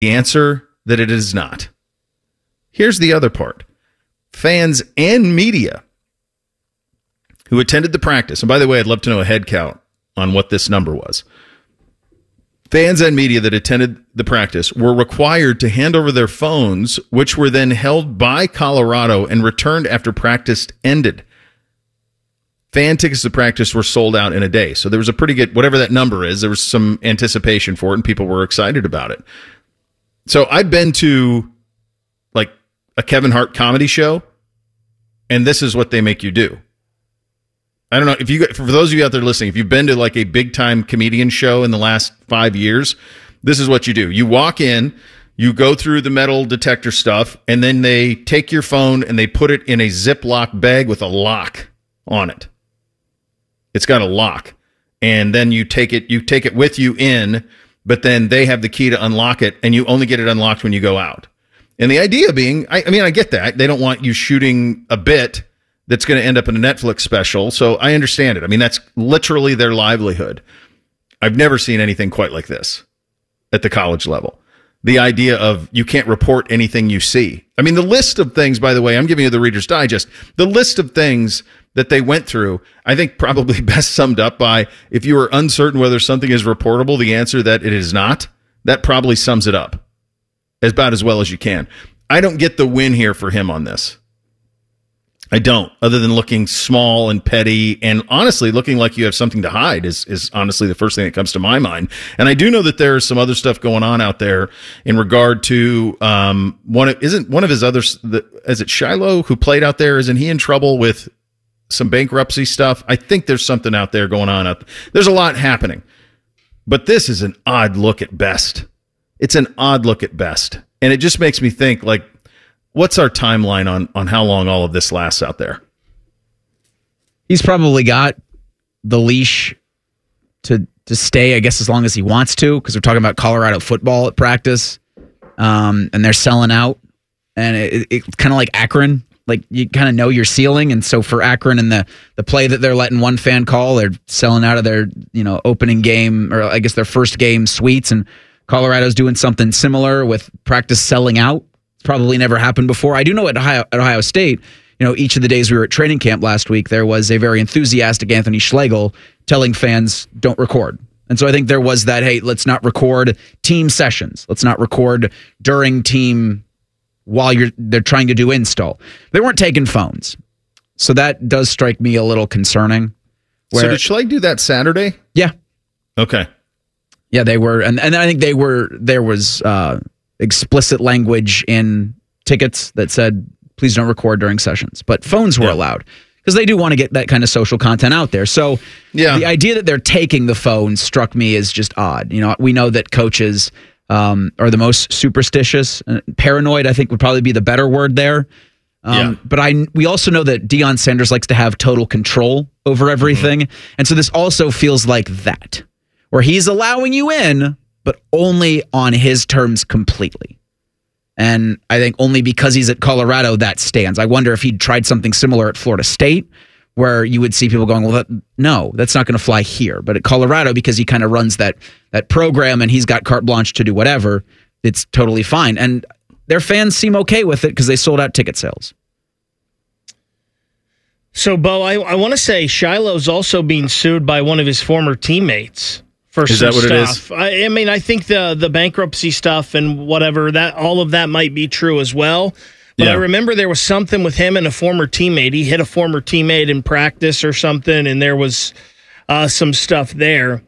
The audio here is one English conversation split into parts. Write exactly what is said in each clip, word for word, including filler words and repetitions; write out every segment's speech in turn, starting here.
The answer that it is not. Here's the other part. Fans and media who attended the practice, and by the way, I'd love to know a head count on what this number was. Fans and media that attended the practice were required to hand over their phones, which were then held by Colorado and returned after practice ended. Fan tickets to practice were sold out in a day. So there was a pretty good, whatever that number is, there was some anticipation for it, and people were excited about it. So I've been to like a Kevin Hart comedy show, and this is what they make you do. I don't know if you, for those of you out there listening, if you've been to like a big time comedian show in the last five years, this is what you do. You walk in, you go through the metal detector stuff, and then they take your phone and they put it in a Ziploc bag with a lock on it. It's got a lock, and then you take it, you take it with you in, but then they have the key to unlock it, and you only get it unlocked when you go out. And the idea being, I, I mean, I get that. They don't want you shooting a bit that's going to end up in a Netflix special. So I understand it. I mean, that's literally their livelihood. I've never seen anything quite like this at the college level. The idea of you can't report anything you see. I mean, the list of things, by the way, I'm giving you the Reader's Digest. The list of things that they went through, I think probably best summed up by, if you are uncertain whether something is reportable, the answer that it is not, that probably sums it up as about as well as you can. I don't get the win here for him on this. I don't, other than looking small and petty, and honestly looking like you have something to hide is, is honestly the first thing that comes to my mind. And I do know that there is some other stuff going on out there in regard to um, one of, isn't one of his others, the, is it Shiloh who played out there? Isn't he in trouble with some bankruptcy stuff? I think there's something out there going on. Out there. There's a lot happening, but this is an odd look at best. It's an odd look at best. And it just makes me think, like, what's our timeline on, on how long all of this lasts out there? He's probably got the leash to to stay, I guess, as long as he wants to, because we're talking about Colorado football at practice, um, and they're selling out. And it, it's kind of like Akron. Like, you kind of know your ceiling. And so for Akron and the, the play that they're letting one fan call, they're selling out of their, you know, opening game, or I guess their first game suites. And Colorado's doing something similar with practice selling out. Probably never happened before. I do know at Ohio, at Ohio State, you know, each of the days we were at training camp last week, there was a very enthusiastic Anthony Schlegel telling fans, don't record. And so I think there was that, hey, let's not record team sessions. Let's not record during team while you're they're trying to do install. They weren't taking phones. So that does strike me a little concerning. Where, so did Schleg do that Saturday? Yeah. Okay. Yeah, they were. And, and I think they were, there was, uh, explicit language in tickets that said, please don't record during sessions. But phones were yeah. allowed because they do want to get that kind of social content out there. So yeah. the idea that they're taking the phone struck me as just odd. You know, we know that coaches um, are the most superstitious. Uh, paranoid, I think, would probably be the better word there. Um, yeah. But I, we also know that Deion Sanders likes to have total control over everything. Mm-hmm. And so this also feels like that, where he's allowing you in, but only on his terms completely. And I think only because he's at Colorado, that stands. I wonder if he'd tried something similar at Florida State, where you would see people going, well, that, no, that's not going to fly here. But at Colorado, because he kind of runs that that program and he's got carte blanche to do whatever, it's totally fine. And their fans seem okay with it because they sold out ticket sales. So, Bo, I, I want to say Shiloh's also being sued by one of his former teammates. For is some that what stuff. it is? I, I mean, I think the the bankruptcy stuff and whatever, that all of that might be true as well. But yeah. I remember there was something with him and a former teammate. He hit a former teammate in practice or something, and there was uh, some stuff there.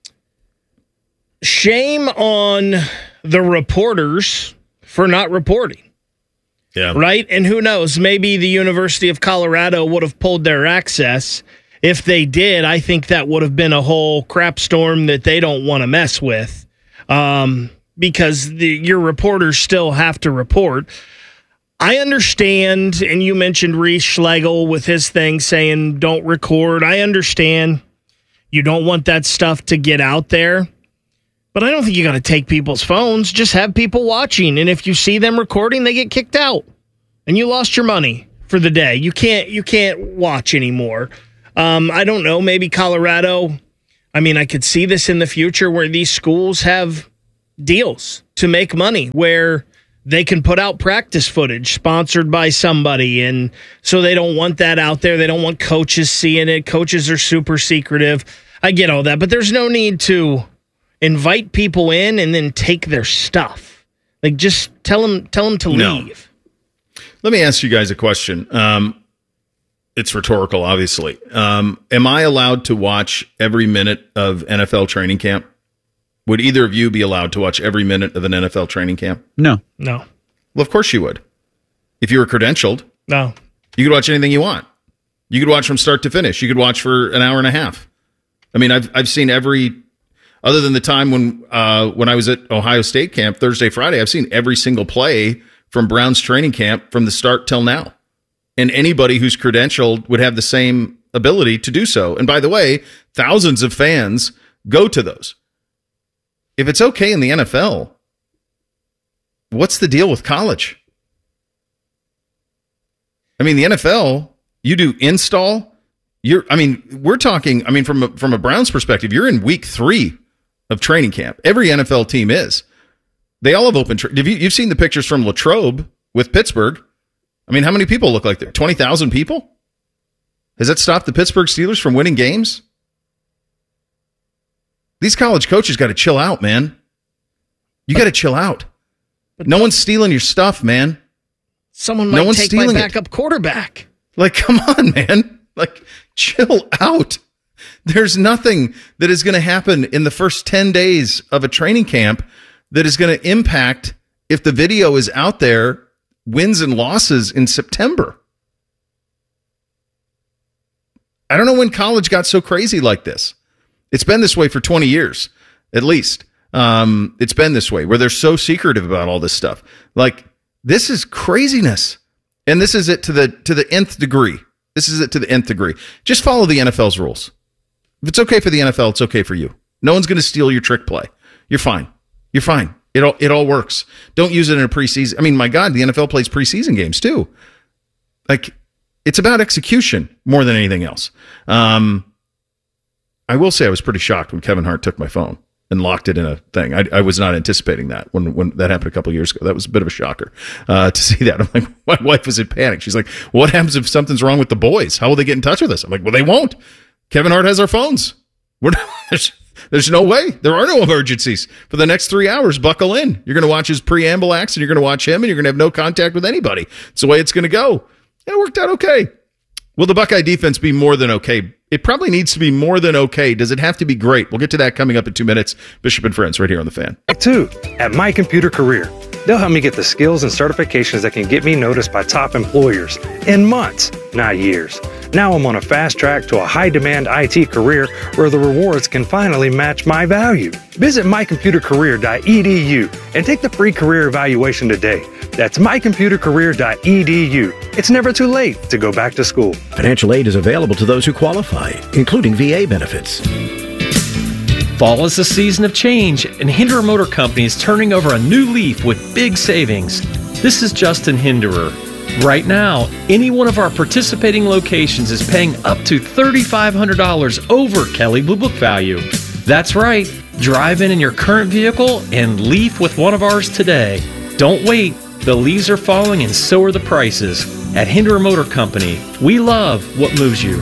Shame on the reporters for not reporting. Yeah. Right? And who knows, maybe the University of Colorado would have pulled their access. If they did, I think that would have been a whole crap storm that they don't want to mess with, um, because the, your reporters still have to report. I understand, and you mentioned Reese Schlegel with his thing saying don't record. I understand you don't want that stuff to get out there, but I don't think you got to take people's phones. Just have people watching, and if you see them recording, they get kicked out, and you lost your money for the day. You can't you can't watch anymore. Um, I don't know, maybe Colorado, I mean, I could see this in the future where these schools have deals to make money where they can put out practice footage sponsored by somebody. And so they don't want that out there. They don't want coaches seeing it. Coaches are super secretive. I get all that, but there's no need to invite people in and then take their stuff. Like, just tell them, tell them to No. leave. Let me ask you guys a question. Um, it's rhetorical, obviously. Um, am I allowed to watch every minute of N F L training camp? Would either of you be allowed to watch every minute of an N F L training camp? No. No, Well, of course you would. If you were credentialed, no. you could watch anything you want. You could watch from start to finish. You could watch for an hour and a half. I mean, I've I've seen every, other than the time when uh, when I was at Ohio State camp Thursday, Friday, I've seen every single play from Brown's training camp from the start till now. And anybody who's credentialed would have the same ability to do so. And by the way, thousands of fans go to those. If it's okay in the N F L, what's the deal with college? I mean, the N F L, you do install. You're, I mean, we're talking, I mean, from a, from a Browns perspective, you're in week three of training camp. Every N F L team is. They all have open. Tra- have you, you've seen the pictures from Latrobe with Pittsburgh. I mean, how many people look like there? twenty thousand people? Has that stopped the Pittsburgh Steelers from winning games? These college coaches got to chill out, man. You got to chill out. No one's stealing your stuff, man. Someone No might one's take my stealing it. backup quarterback. Like, come on, man. Like, chill out. There's nothing that is going to happen in the first ten days of a training camp that is going to impact, if the video is out there, wins and losses in September. I don't know when college got so crazy like this. It's been this way for twenty years, at least. Um, it's been this way, where they're so secretive about all this stuff. Like, this is craziness. And this is it to the to the nth degree. This is it to the nth degree. Just follow the N F L's rules. If it's okay for the N F L, it's okay for you. No one's going to steal your trick play. You're fine. You're fine. It all it all works. Don't use it in a preseason. I mean, my God, the N F L plays preseason games too. Like, it's about execution more than anything else. Um, I will say I was pretty shocked when Kevin Hart took my phone and locked it in a thing. I, I was not anticipating that when when that happened a couple of years ago. That was a bit of a shocker uh, to see that. I'm like, my wife was in panic. She's like, what happens if something's wrong with the boys? How will they get in touch with us? I'm like, well, they won't. Kevin Hart has our phones. We're not, there's, there's no way. There are no emergencies. For the next three hours, buckle in. You're going to watch his preamble acts, and you're going to watch him, and you're going to have no contact with anybody. It's the way it's going to go. And it worked out okay. Will the Buckeye defense be more than okay? It probably needs to be more than okay. Does it have to be great? We'll get to that coming up in two minutes. Bishop and Friends right here on The Fan. Too, at My Computer Career. They'll help me get the skills and certifications that can get me noticed by top employers in months, not years. Now I'm on a fast track to a high-demand I T career where the rewards can finally match my value. Visit my computer career dot e d u and take the free career evaluation today. That's my computer career dot e d u. It's never too late to go back to school. Financial aid is available to those who qualify, including V A benefits. Fall is a season of change, and Hinderer Motor Company is turning over a new leaf with big savings. This is Justin Hinderer. Right now, any one of our participating locations is paying up to three thousand five hundred dollars over Kelley Blue Book value. That's right. Drive in in your current vehicle and leaf with one of ours today. Don't wait. The leaves are falling and so are the prices. At Hinderer Motor Company, we love what moves you.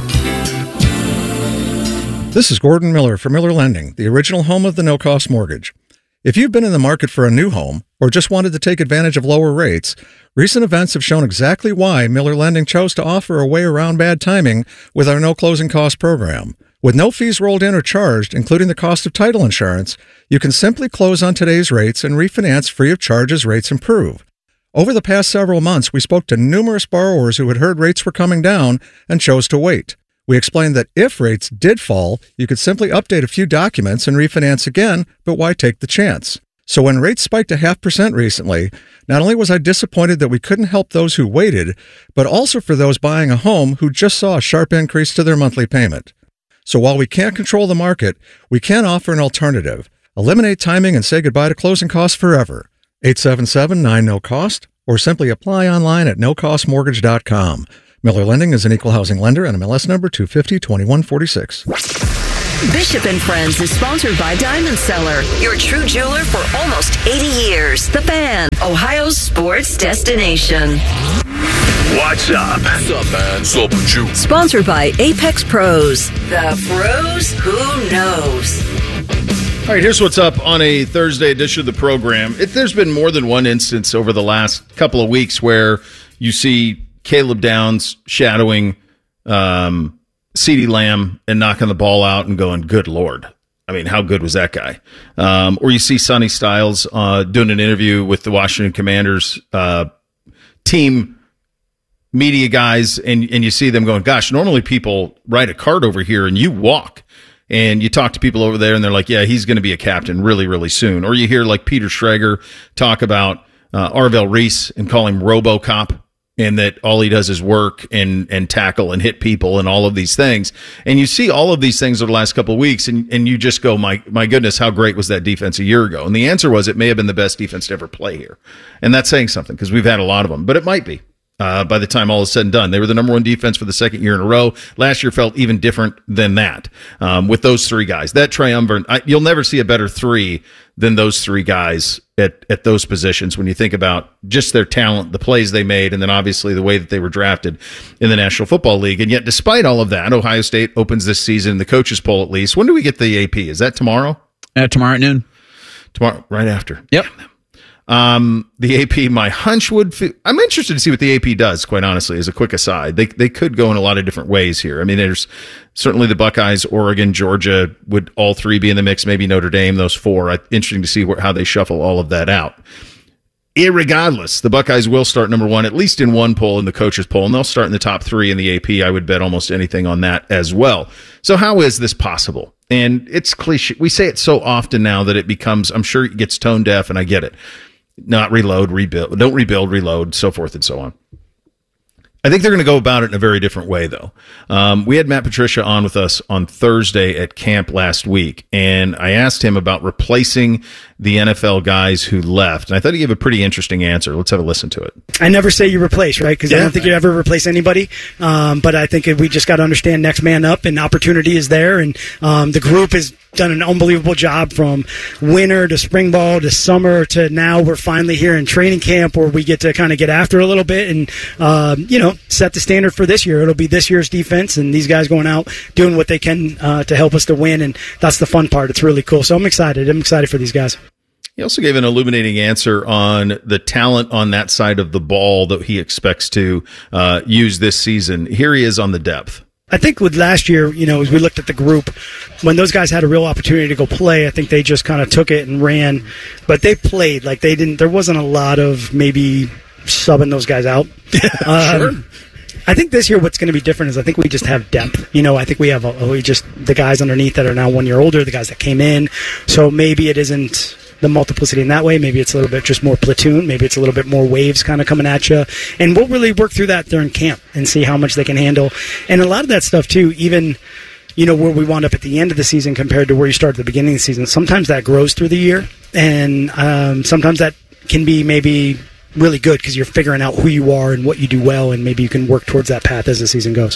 This is Gordon Miller from Miller Lending, the original home of the no-cost mortgage. If you've been in the market for a new home or just wanted to take advantage of lower rates, recent events have shown exactly why Miller Lending chose to offer a way around bad timing with our no closing cost program. With no fees rolled in or charged, including the cost of title insurance, you can simply close on today's rates and refinance free of charge as rates improve. Over the past several months, we spoke to numerous borrowers who had heard rates were coming down and chose to wait. We explained that if rates did fall, you could simply update a few documents and refinance again, but why take the chance? So when rates spiked a half percent recently, not only was I disappointed that we couldn't help those who waited, but also for those buying a home who just saw a sharp increase to their monthly payment. So while we can't control the market, we can offer an alternative. Eliminate timing and say goodbye to closing costs forever. eight seven seven, nine, no cost, or simply apply online at no cost mortgage dot com. Miller Lending is an equal housing lender and M L S number two fifty, twenty-one forty-six. Bishop and Friends is sponsored by Diamond Seller, your true jeweler for almost eighty years. The Fan, Ohio's sports destination. What's up? What's up, man? What's up with you? Sponsored by Apex Pros, the pros who knows. All right, here's what's up on a Thursday edition of the program. It, there's been more than one instance over the last couple of weeks where you see Caleb Downs shadowing um, CeeDee Lamb and knocking the ball out and going, good Lord. I mean, how good was that guy? Um, or you see Sonny Styles uh, doing an interview with the Washington Commanders uh, team media guys, and, and you see them going, gosh, normally people ride a cart over here and you walk. And you talk to people over there and they're like, yeah, he's going to be a captain really, really soon. Or you hear like Peter Schrager talk about uh, Arvell Reese and call him RoboCop, and that all he does is work and, and tackle and hit people and all of these things. And you see all of these things over the last couple of weeks, and, and you just go, my, my goodness, how great was that defense a year ago? And the answer was it may have been the best defense to ever play here. And that's saying something because we've had a lot of them, but it might be. Uh, by the time all is said and done, they were the number one defense for the second year in a row. Last year felt even different than that um, with those three guys. That triumvirate, I, you'll never see a better three than those three guys at, at those positions when you think about just their talent, the plays they made, and then obviously the way that they were drafted in the National Football League. And yet, despite all of that, Ohio State opens this season, the coaches poll at least. When do we get the A P? Is that tomorrow? Uh, tomorrow at noon. Tomorrow, right after. Yep. Um, the A P, my hunch would, fi- I'm interested to see what the A P does, quite honestly, as a quick aside. They they could go in a lot of different ways here. I mean, there's certainly the Buckeyes, Oregon, Georgia, would all three be in the mix, maybe Notre Dame, those four. Uh, interesting to see where, how they shuffle all of that out. Irregardless, the Buckeyes will start number one, at least in one poll, in the coaches poll, and they'll start in the top three in the A P. I would bet almost anything on that as well. So how is this possible? And it's cliche. We say it so often now that it becomes, I'm sure it gets tone deaf, and I get it. Not reload, rebuild, don't rebuild, reload, so forth and so on. I think they're going to go about it in a very different way, though. Um, we had Matt Patricia on with us on Thursday at camp last week, and I asked him about replacing the N F L guys who left, and I thought he gave a pretty interesting answer. Let's have a listen to it. I never say you replace, right? Because yeah. I don't think you ever replace anybody, um, but I think we just got to understand next man up, and opportunity is there, and um, the group has done an unbelievable job from winter to spring ball to summer to now we're finally here in training camp where we get to kind of get after a little bit and, um, you know, set the standard for this year. It'll be this year's defense and these guys going out doing what they can uh, to help us to win, and that's the fun part. It's really cool. So I'm excited. I'm excited for these guys. He also gave an illuminating answer on the talent on that side of the ball that he expects to uh, use this season. Here he is on the depth. I think with last year, you know, as we looked at the group, when those guys had a real opportunity to go play, I think they just kind of took it and ran. But they played like they didn't. There wasn't a lot of maybe subbing those guys out. um, sure. I think this year what's going to be different is I think we just have depth. You know, I think we have a, we just the guys underneath that are now one year older, the guys that came in. So maybe it isn't the multiplicity in that way. Maybe it's a little bit just more platoon. Maybe it's a little bit more waves kind of coming at you. And we'll really work through that during camp and see how much they can handle. And a lot of that stuff, too, even, you know, where we wound up at the end of the season compared to where you start at the beginning of the season, sometimes that grows through the year. And um, sometimes that can be maybe really good because you're figuring out who you are and what you do well, and maybe you can work towards that path as the season goes.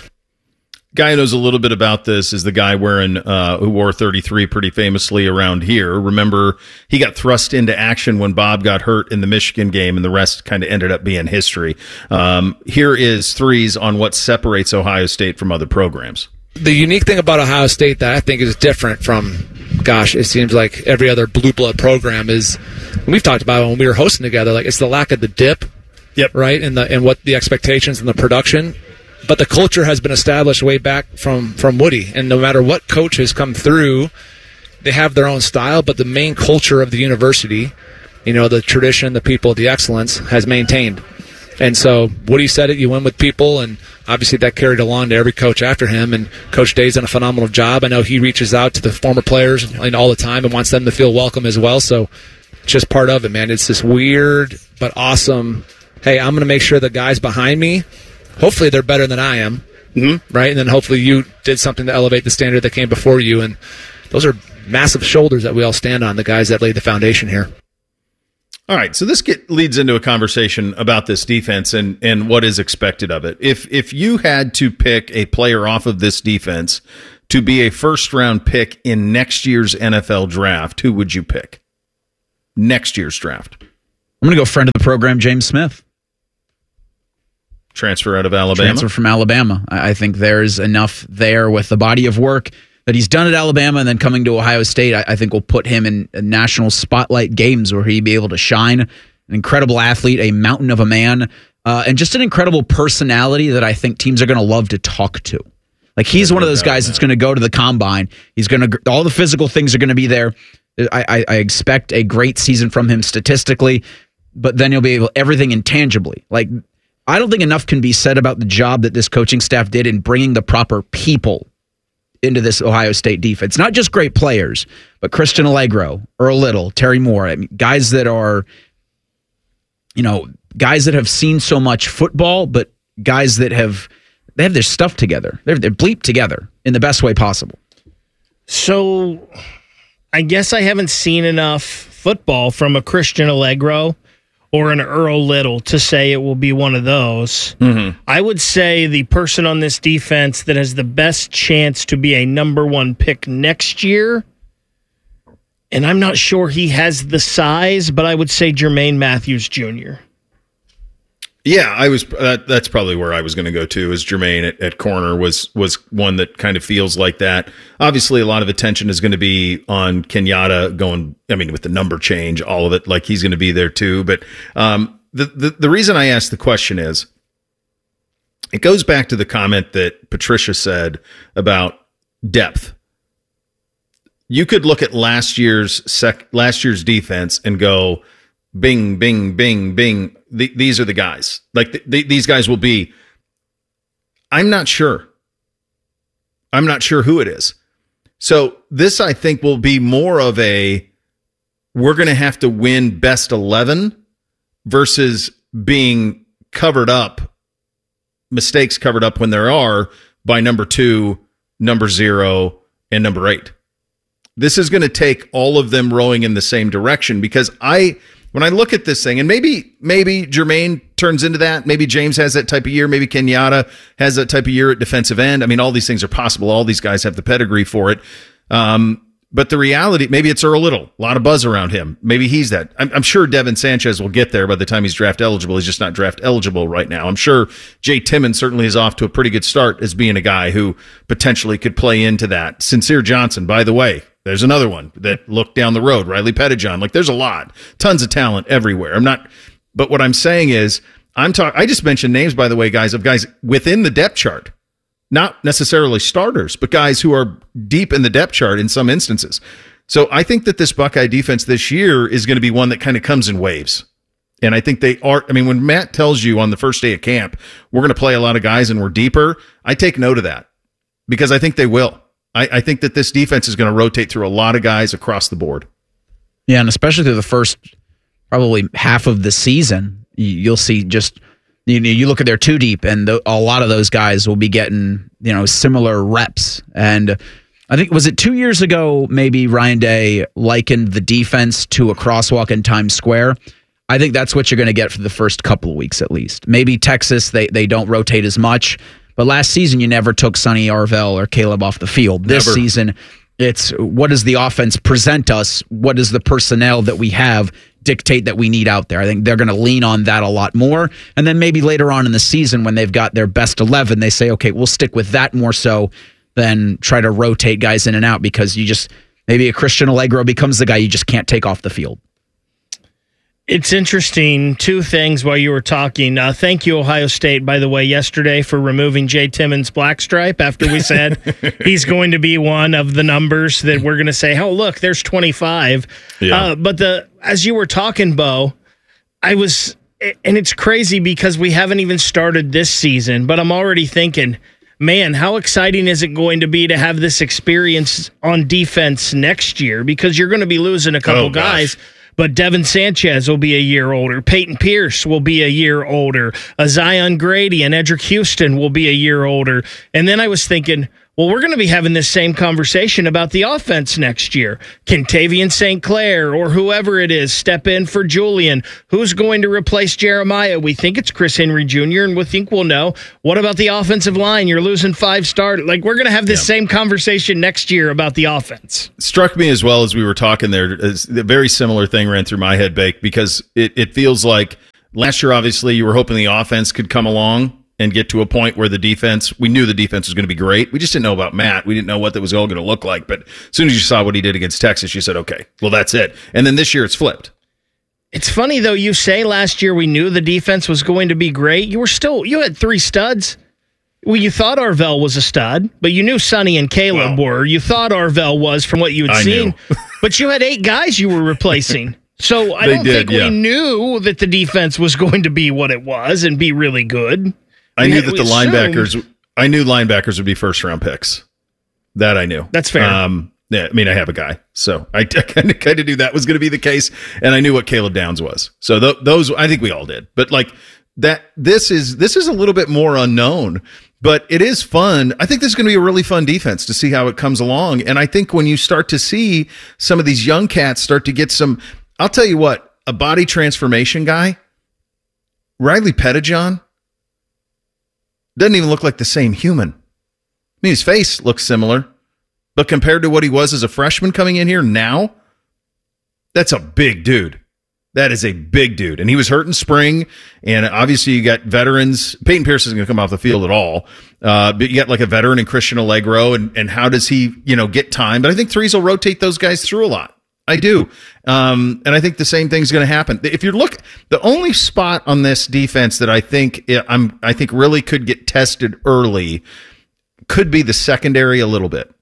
Guy who knows a little bit about this is the guy wearing uh, who wore thirty-three pretty famously around here. Remember, he got thrust into action when Bob got hurt in the Michigan game, and the rest kind of ended up being history. Um, here is threes on what separates Ohio State from other programs. The unique thing about Ohio State that I think is different from, gosh, it seems like every other blue blood program is, we've talked about it when we were hosting together, like it's the lack of the dip, yep, right, and the and what the expectations and the production. But the culture has been established way back from, from Woody. And no matter what coach has come through, they have their own style. But the main culture of the university, you know, the tradition, the people, the excellence has maintained. And so Woody said it, you win with people. And obviously that carried along to every coach after him. And Coach Day's done a phenomenal job. I know he reaches out to the former players and all the time and wants them to feel welcome as well. So it's just part of it, man. It's this weird but awesome, hey, I'm going to make sure the guys behind me, hopefully they're better than I am, mm-hmm. right? And then hopefully you did something to elevate the standard that came before you. And those are massive shoulders that we all stand on, the guys that laid the foundation here. All right, so this get, leads into a conversation about this defense and, and what is expected of it. If if you had to pick a player off of this defense to be a first-round pick in next year's N F L draft, who would you pick? Next year's draft. I'm going to go friend of the program, James Smith. Transfer out of Alabama? Transfer from Alabama. I think there's enough there with the body of work that he's done at Alabama and then coming to Ohio State, I, I think will put him in national spotlight games where he'd be able to shine. An incredible athlete, a mountain of a man, uh, and just an incredible personality that I think teams are going to love to talk to. Like he's one of those guys that's going to go to the combine. He's going to, all the physical things are going to be there. I, I, I expect a great season from him statistically, but then he'll be able, everything intangibly. Like, I don't think enough can be said about the job that this coaching staff did in bringing the proper people into this Ohio State defense. Not just great players, but Christian Allegro, Earl Little, Terry Moore, I mean, guys that are, you know, guys that have seen so much football, but guys that have, they have their stuff together. They're, they're bleeped together in the best way possible. So I guess I haven't seen enough football from a Christian Allegro or an Earl Little to say it will be one of those. Mm-hmm. I would say the person on this defense that has the best chance to be a number one pick next year, and I'm not sure he has the size, but I would say Jermaine Matthews Junior Yeah, I was. Uh, that's probably where I was going to go to. Is Jermaine at, at corner was was one that kind of feels like that. Obviously, a lot of attention is going to be on Kenyatta going. I mean, with the number change, all of it, like he's going to be there too. But um, the, the the reason I asked the question is, it goes back to the comment that Patricia said about depth. You could look at last year's sec, last year's defense and go, bing, bing, bing, bing. The, these are the guys. Like the, the, these guys will be. I'm not sure. I'm not sure who it is. So this, I think, will be more of a, we're going to have to win best eleven versus being covered up, mistakes covered up when there are by number two, number zero, and number eight. This is going to take all of them rowing in the same direction because I, when I look at this thing, and maybe maybe Jermaine turns into that, maybe James has that type of year, maybe Kenyatta has that type of year at defensive end. I mean, all these things are possible. All these guys have the pedigree for it. Um, but the reality, maybe it's Earl Little. A lot of buzz around him. Maybe he's that. I'm, I'm sure Devin Sanchez will get there by the time he's draft eligible. He's just not draft eligible right now. I'm sure Jay Timmons certainly is off to a pretty good start as being a guy who potentially could play into that. Sincere Johnson, by the way, there's another one that looked down the road. Riley Pettijohn. Like there's a lot, tons of talent everywhere. I'm not, but what I'm saying is, I'm talking. I just mentioned names, by the way, guys, of guys within the depth chart, not necessarily starters, but guys who are deep in the depth chart in some instances. So I think that this Buckeye defense this year is going to be one that kind of comes in waves. And I think they are. I mean, when Matt tells you on the first day of camp, we're going to play a lot of guys and we're deeper, I take note of that because I think they will. I, I think that this defense is going to rotate through a lot of guys across the board. Yeah, and especially through the first probably half of the season, you'll see just you know you look at their two deep, and the, a lot of those guys will be getting you know similar reps. And I think was it two years ago, maybe Ryan Day likened the defense to a crosswalk in Times Square. I think that's what you're going to get for the first couple of weeks at least. Maybe Texas, they they don't rotate as much, but last season you never took Sonny Arvell or Caleb off the field. This Never. season, it's what does the offense present us? What does the personnel that we have dictate that we need out there? I think they're going to lean on that a lot more. And then maybe later on in the season when they've got their best eleven, they say, okay, we'll stick with that more so than try to rotate guys in and out because you just, maybe a Christian Allegro becomes the guy you just can't take off the field. It's interesting. Two things while you were talking. Uh, thank you, Ohio State, by the way, yesterday for removing Jay Timmons' black stripe after we said he's going to be one of the numbers that we're going to say, oh, look, there's twenty-five. Yeah. Uh, but the as you were talking, Bo, I was, and it's crazy because we haven't even started this season, but I'm already thinking, man, how exciting is it going to be to have this experience on defense next year? Because you're going to be losing a couple Oh, gosh. guys. But Devin Sanchez will be a year older. Peyton Pierce will be a year older. A Zion Grady and Edric Houston will be a year older. And then I was thinking, Well, we're going to be having this same conversation about the offense next year. Can Tavian Saint Clair or whoever it is step in for Julian? Who's going to replace Jeremiah? We think it's Chris Henry Junior, and we think we'll know. What about the offensive line? You're losing five stars. Like, we're going to have this yeah. same conversation next year about the offense. Struck me as well as we were talking there. A very similar thing ran through my head, Bake, because it, it feels like last year, obviously, you were hoping the offense could come along and get to a point where the defense, we knew the defense was going to be great. We just didn't know about Matt. We didn't know what that was all going to look like. But as soon as you saw what he did against Texas, you said, okay, well, that's it. And then this year it's flipped. It's funny, though, you say last year we knew the defense was going to be great. You were still, you had three studs. Well, you thought Arvell was a stud, but you knew Sonny and Caleb well, were. You thought Arvell was from what you had I seen. But you had eight guys you were replacing. So I they don't did, think yeah. we knew that the defense was going to be what it was and be really good. I knew that the assumed, linebackers, I knew linebackers would be first round picks. That I knew. That's fair. Um, yeah, I mean, I have a guy, so I, I kind of kind of knew that was going to be the case, and I knew what Caleb Downs was. So th- those, I think we all did. But like that, this is this is a little bit more unknown, but it is fun. I think this is going to be a really fun defense to see how it comes along. And I think when you start to see some of these young cats start to get some, I'll tell you what, a body transformation guy, Riley Pettijohn. Doesn't even look like the same human. I mean, his face looks similar, but compared to what he was as a freshman coming in here now, that's a big dude. That is a big dude. And he was hurt in spring, and obviously you got veterans. Peyton Pierce isn't going to come off the field at all, uh, but you got like a veteran in Christian Allegro, and, and how does he, you know, get time? But I think threes will rotate those guys through a lot. I do. Um, and I think the same thing's going to happen. If you look, the only spot on this defense that I think I'm, I think really could get tested early could be the secondary a little bit.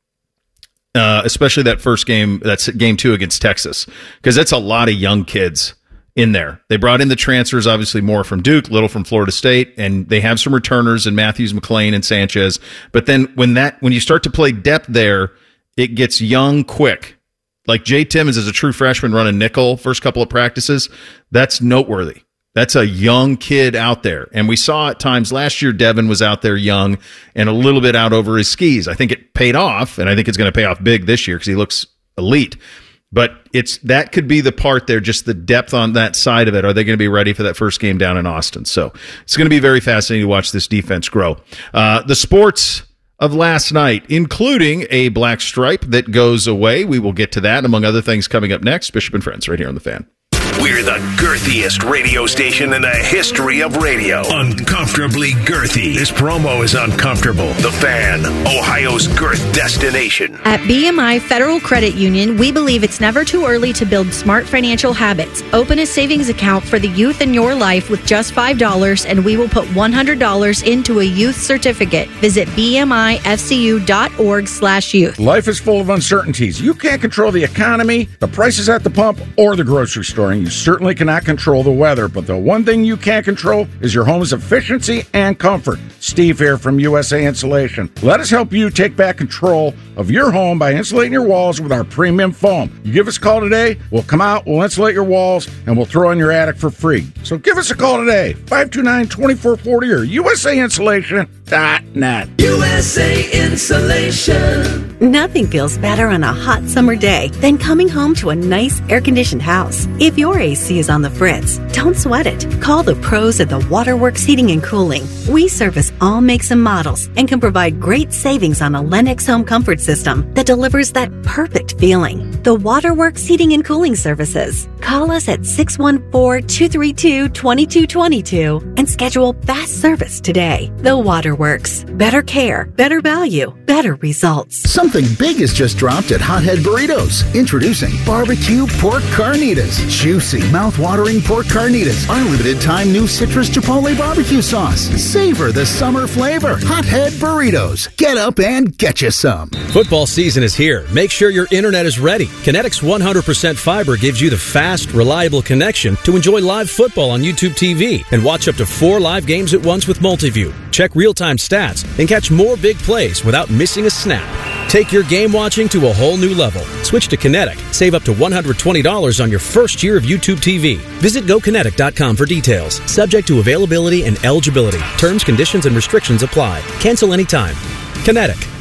Uh, especially that first game, that's game two against Texas, because that's a lot of young kids in there. They brought in the transfers, obviously more from Duke, little from Florida State, and they have some returners in Matthews, McClain, and Sanchez. But then when that, when you start to play depth there, it gets young quick. Like Jay Timmons is a true freshman running nickel first couple of practices. That's noteworthy. That's a young kid out there. And we saw at times last year, Devin was out there young and a little bit out over his skis. I think it paid off, and I think it's going to pay off big this year because he looks elite. But it's that could be the part there, just the depth on that side of it. Are they going to be ready for that first game down in Austin? So it's going to be very fascinating to watch this defense grow. Uh, the sports of last night, including a black stripe that goes away. We will get to that, among other things, coming up next. Bishop and Friends, right here on The Fan. We're the girthiest radio station in the history of radio. Uncomfortably girthy. This promo is uncomfortable. The Fan, Ohio's girth destination. At B M I Federal Credit Union, we believe it's never too early to build smart financial habits. Open a savings account for the youth in your life with just five dollars, and we will put one hundred dollars into a youth certificate. Visit bmifcu.org slash youth. Life is full of uncertainties. You can't control the economy, the prices at the pump, or the grocery store, and you certainly cannot control the weather, but the one thing you can control is your home's efficiency and comfort. Steve here from U S A Insulation. Let us help you take back control of your home by insulating your walls with our premium foam. You give us a call today, we'll come out, we'll insulate your walls, and we'll throw in your attic for free. So give us a call today, five two nine, two four four zero or U S A Insulation dot net. U S A Insulation. Nothing feels better on a hot summer day than coming home to a nice air-conditioned house. If your A C is on the fritz, don't sweat it. Call the pros at the Waterworks Heating and Cooling. We service all makes and models and can provide great savings on a Lennox home comfort system that delivers that perfect feeling. The Waterworks Heating and Cooling Services. Call us at six one four, two three two, two two two two and schedule fast service today. The Waterworks. Better care, better value, better results. Something big has just dropped at Hothead Burritos. Introducing barbecue pork carnitas. Juicy, mouth-watering pork carnitas. Our limited time new citrus chipotle barbecue sauce. Savor the summer flavor. Hothead Burritos. Get up and get you some. Football season is here. Make sure your internet is ready. Kinetics one hundred percent fiber gives you the fast, reliable connection to enjoy live football on YouTube T V and watch up to four live games at once with Multiview. Check real-time stats and catch more big plays without missing a snap. Take your game watching to a whole new level. Switch to Kinetic. Save up to one hundred twenty dollars on your first year of YouTube T V. Visit go kinetic dot com for details. Subject to availability and eligibility. Terms, conditions, and restrictions apply. Cancel anytime. Kinetic.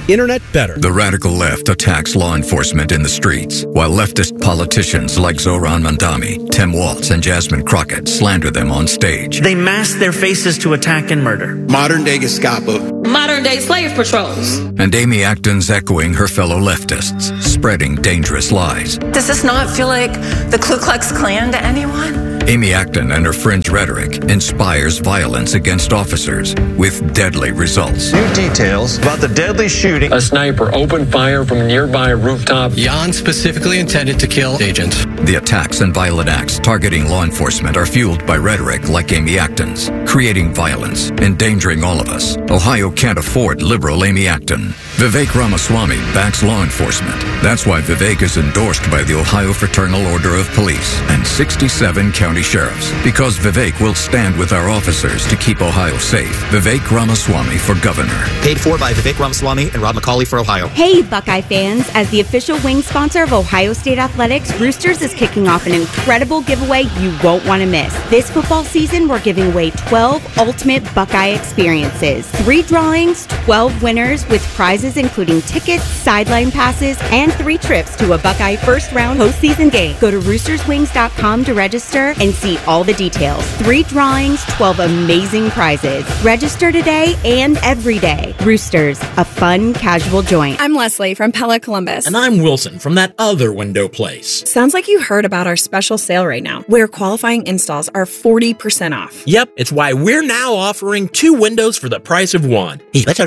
internet better. The radical left attacks law enforcement in the streets, while leftist politicians like Zoran Mandami, Tim Walz, and Jasmine Crockett slander them on stage. They mask their faces to attack and murder. Modern-day Gestapo. Modern-day slave patrols. And Amy Acton's echoing her fellow leftists, spreading dangerous lies. Does this not feel like the Ku Klux Klan to anyone? Amy Acton and her fringe rhetoric inspires violence against officers with deadly results. New details about the deadly shooting. A sniper opened fire from a nearby rooftop. Jan specifically intended to kill agents. The attacks and violent acts targeting law enforcement are fueled by rhetoric like Amy Acton's, creating violence, endangering all of us. Ohio can't afford liberal Amy Acton. Vivek Ramaswamy backs law enforcement. That's why Vivek is endorsed by the Ohio Fraternal Order of Police and sixty-seven county sheriffs. Because Vivek will stand with our officers to keep Ohio safe. Vivek Ramaswamy for governor. Paid for by Vivek Ramaswamy and Rob McCauley for Ohio. Hey, Buckeye fans. As the official wing sponsor of Ohio State Athletics, Roosters is kicking off an incredible giveaway you won't want to miss. This football season, we're giving away twelve ultimate Buckeye experiences. Three drawings, twelve winners with prizes including tickets, sideline passes, and three trips to a Buckeye first round postseason game. Go to roosters wings dot com to register and see all the details. Three drawings, twelve amazing prizes. Register today and every day. Roosters, a fun, casual joint. I'm Leslie from Pella Columbus. And I'm Wilson from that other window place. Sounds like you heard about our special sale right now, where qualifying installs are forty percent off. Yep, it's why we're now offering two windows for the price of one.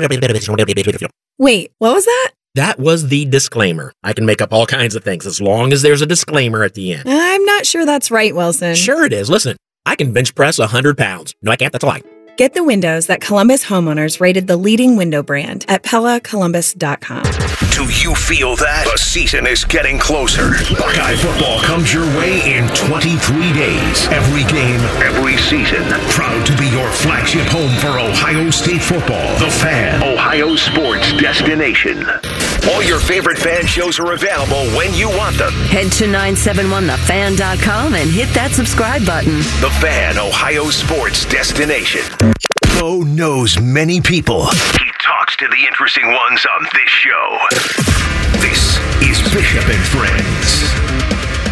Wait, what was that? That was the disclaimer. I can make up all kinds of things as long as there's a disclaimer at the end. I'm not sure that's right, Wilson. Sure it is. Listen, I can bench press one hundred pounds. No, I can't. That's a lie. Get the windows that Columbus homeowners rated the leading window brand at Pella Columbus dot com. Do you feel that? The season is getting closer. Buckeye football comes your way in twenty-three days. Every game, every season. Proud to be your flagship home for Ohio State football. The Fan, Ohio sports destination. All your favorite fan shows are available when you want them. Head to nine seven one the fan dot com and hit that subscribe button. The Fan, Ohio sports destination. Bo knows many people. He talks to the interesting ones on this show. This is Bishop and Friends.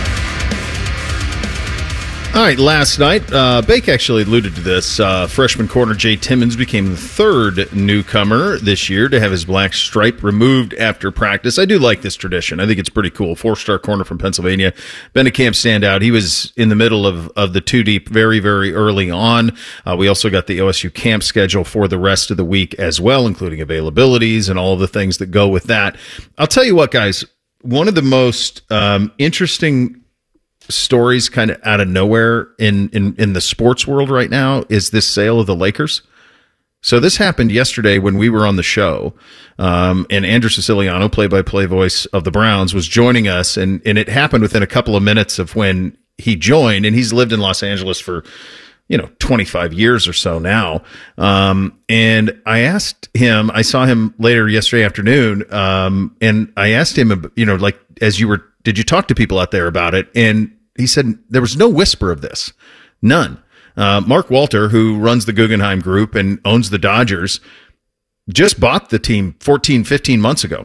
All right, last night, uh, Bake actually alluded to this. Uh, freshman corner Jay Timmons became the third newcomer this year to have his black stripe removed after practice. I do like this tradition. I think it's pretty cool. Four-star corner from Pennsylvania. Been a camp standout. He was in the middle of, of the two-deep very, very early on. Uh, we also got the O S U camp schedule for the rest of the week as well, including availabilities and all of the things that go with that. I'll tell you what, guys, one of the most um, interesting stories kind of out of nowhere in, in, in the sports world right now is this sale of the Lakers. So this happened yesterday when we were on the show, um, and Andrew Siciliano, play-by-play voice of the Browns, was joining us, and, and it happened within a couple of minutes of when he joined, and he's lived in Los Angeles for, you know, twenty-five years or so now. Um, and I asked him, I saw him later yesterday afternoon, um, and I asked him, you know, like, as you were, did you talk to people out there about it? And he said there was no whisper of this. None. Uh, Mark Walter, who runs the Guggenheim Group and owns the Dodgers, just bought the team fourteen, fifteen months ago